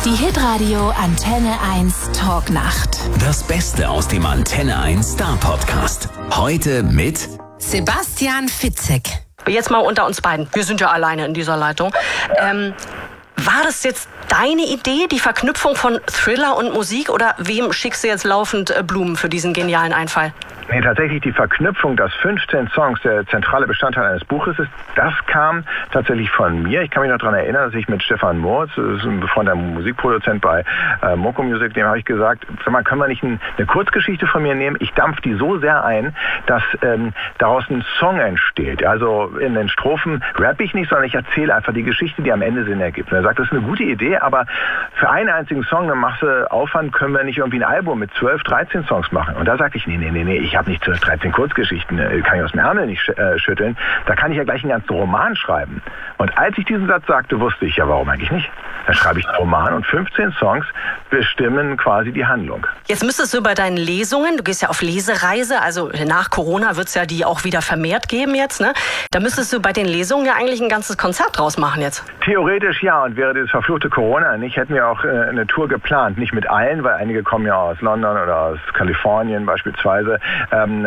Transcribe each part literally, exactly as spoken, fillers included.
Die Hitradio Antenne eins Talknacht. Das Beste aus dem Antenne eins Star Podcast. Heute mit Sebastian Fitzek. Jetzt mal unter uns beiden. Wir sind ja alleine in dieser Leitung. Ähm, war das jetzt deine Idee, die Verknüpfung von Thriller und Musik? Oder wem schickst du jetzt laufend äh, Blumen für diesen genialen Einfall? Nee, tatsächlich die Verknüpfung, dass fünfzehn Songs der zentrale Bestandteil eines Buches ist, das kam tatsächlich von mir. Ich kann mich noch daran erinnern, dass ich mit Stefan Moritz, das ist ein befreundeter Musikproduzent bei äh, Moko Music, dem habe ich gesagt, sag mal, können wir nicht ein, eine Kurzgeschichte von mir nehmen? Ich dampf die so sehr ein, dass ähm, daraus ein Song entsteht. Also in den Strophen rappe ich nicht, sondern ich erzähle einfach die Geschichte, die am Ende Sinn ergibt. Und er sagt, das ist eine gute Idee, aber für einen einzigen Song, eine Masse Aufwand, können wir nicht irgendwie ein Album mit zwölf, dreizehn Songs machen. Und da sagte ich, nee, nee, nee, nee, ich habe nicht zwölf, dreizehn Kurzgeschichten, kann ich aus dem Ärmel nicht sch- äh, schütteln. Da kann ich ja gleich einen ganzen Roman schreiben. Und als ich diesen Satz sagte, wusste ich, ja, warum eigentlich nicht? Dann schreibe ich einen Roman und fünfzehn Songs bestimmen quasi die Handlung. Jetzt müsstest du bei deinen Lesungen, du gehst ja auf Lesereise, also nach Corona wird es ja die auch wieder vermehrt geben jetzt, ne? Da müsstest du bei den Lesungen ja eigentlich ein ganzes Konzert draus machen jetzt. Theoretisch ja, und wäre dieses verfluchte Corona nicht, hätten wir auch äh, eine Tour geplant. Nicht mit allen, weil einige kommen ja aus London oder aus Kalifornien beispielsweise, ähm,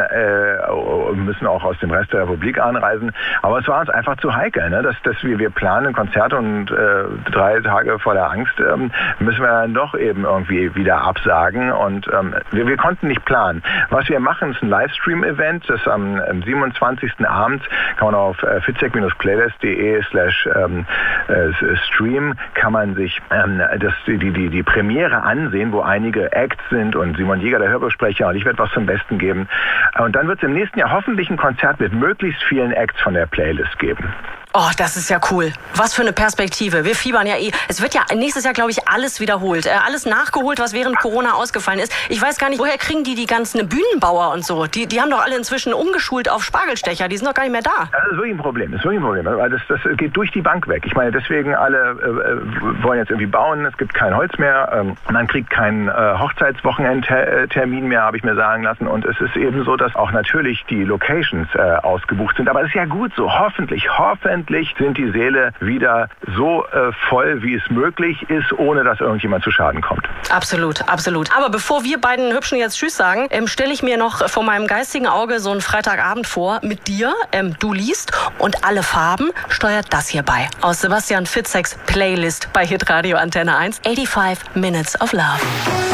äh, müssen auch aus dem Rest der Republik anreisen. Aber es war uns einfach zu heikel, ne? dass, dass wir, wir planen ein Konzert und äh, drei Tage vor der Angst ähm, müssen wir dann doch eben irgendwie wieder absagen. Und ähm, wir, wir konnten nicht planen. Was wir machen, ist ein Livestream-Event, das am, am siebenundzwanzigsten abends kann man auf äh, fitzek-playlist.de slash ähm, äh, Stream kann man sich ähm, das, die, die, die Premiere ansehen, wo einige Acts sind und Simon Jäger, der Hörbuchsprecher, und ich werde was zum Besten geben. Und dann wird es im nächsten Jahr hoffentlich ein Konzert mit möglichst vielen Acts von der Playlist geben. Oh, das ist ja cool. Was für eine Perspektive. Wir fiebern ja eh. Es wird ja nächstes Jahr, glaube ich, alles wiederholt. Äh, alles nachgeholt, was während Corona ausgefallen ist. Ich weiß gar nicht, woher kriegen die die ganzen Bühnenbauer und so? Die, die haben doch alle inzwischen umgeschult auf Spargelstecher. Die sind doch gar nicht mehr da. Das ist wirklich ein Problem. Das ist wirklich ein Problem. Weil das, das geht durch die Bank weg. Ich meine, deswegen alle äh, wollen jetzt irgendwie bauen. Es gibt kein Holz mehr. Ähm, man kriegt keinen äh, Hochzeitswochenendtermin mehr, habe ich mir sagen lassen. Und es ist eben so, dass auch natürlich die Locations äh, ausgebucht sind. Aber es ist ja gut so. Hoffentlich, hoffentlich sind die Säle wieder so äh, voll, wie es möglich ist, ohne dass irgendjemand zu Schaden kommt. Absolut, absolut. Aber bevor wir beiden Hübschen jetzt Tschüss sagen, ähm, stelle ich mir noch vor meinem geistigen Auge so einen Freitagabend vor mit dir. Ähm, du liest und alle Farben steuert das hier bei. Aus Sebastian Fitzeks Playlist bei Hitradio Antenne eins. fünfundachtzig Minutes of Love.